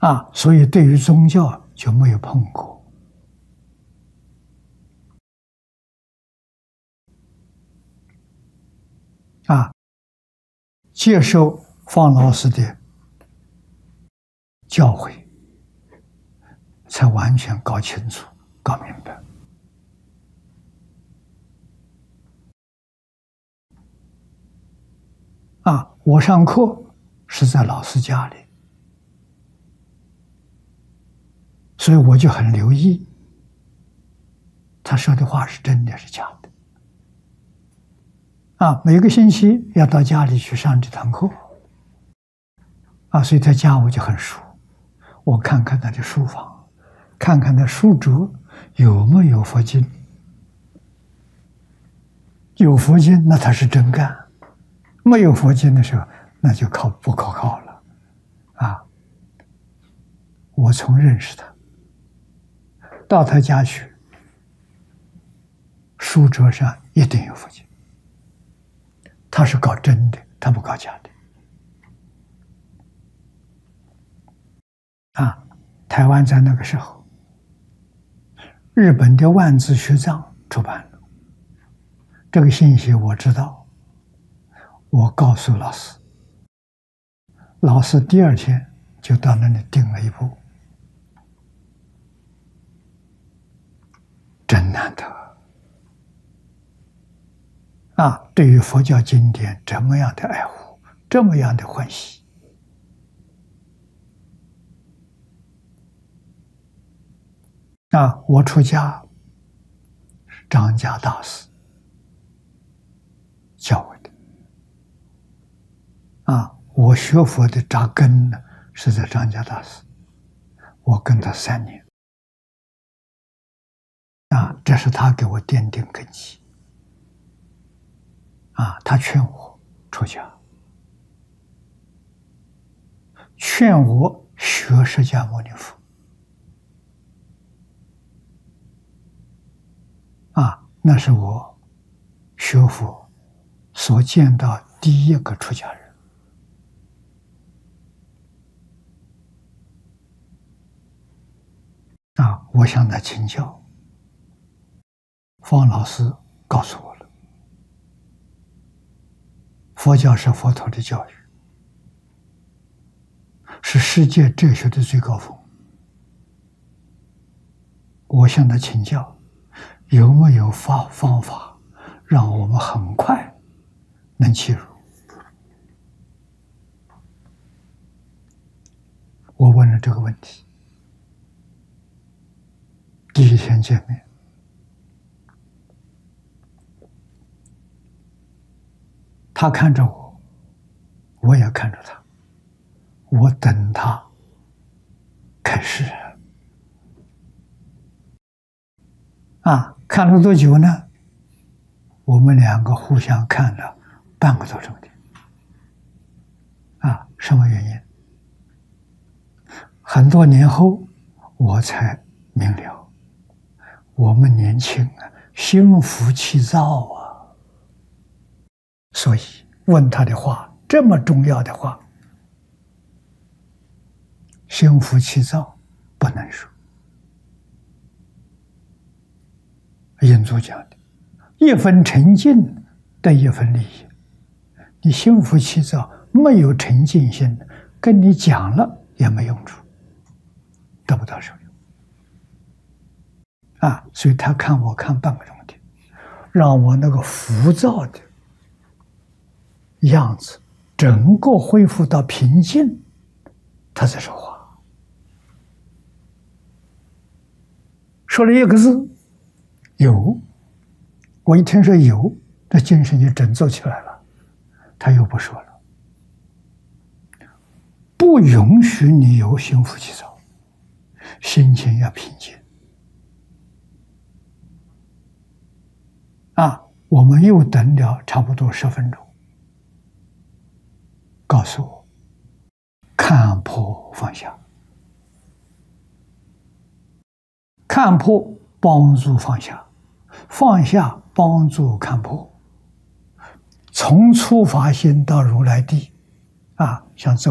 所以对于宗教就没有碰过。接受方老师的教诲，才完全搞清楚、搞明白。我上课是在老师家里，所以我就很留意他说的话是真的是假的。每个星期要到家里去上这堂课，所以在家我就很熟，我看看他的书房，看看他书桌有没有佛经，有佛经那他是真干，没有佛经的时候那就不可靠了。我从认识他到他家去，书桌上一定有佛经，他是搞真的，他不搞假的。台湾在那个时候，日本的万字学藏出版了，这个信息我知道，我告诉老师，老师第二天就到那里订了一部，真难得。对于佛教经典这么样的爱护，这么样的欢喜。我出家，张家大师教我的。我学佛的扎根呢是在张家大师，我跟他3年。这是他给我奠定根基。他劝我出家，劝我学释迦牟尼佛。那是我学佛所见到第一个出家人。我向他请教，方老师告诉我了，佛教是佛陀的教育，是世界哲学的最高峰。我向他请教，有没有方法让我们很快能切入？我问了这个问题。第一天见面，他看着我，我也看着他，我等他开始。看了多久呢？我们2个互相看了半个多钟头。什么原因？很多年后我才明了，我们年轻心浮气躁所以问他的话，这么重要的话，心浮气躁不能说。印祖讲的，一分沉静得一分利益。你心浮气躁，没有沉静心，跟你讲了也没用处，得不到受用。所以他看我看半个钟头，让我那个浮躁的样子整个恢复到平静，他才说话。说了1个字，有。我一听说有，这精神就振作起来了。他又不说了，不允许你有心浮气躁，心情要平静。我们又等了差不多10分钟，告诉我看破放下，看破帮助放下，放下帮助看破，从初发心到如来地，像这。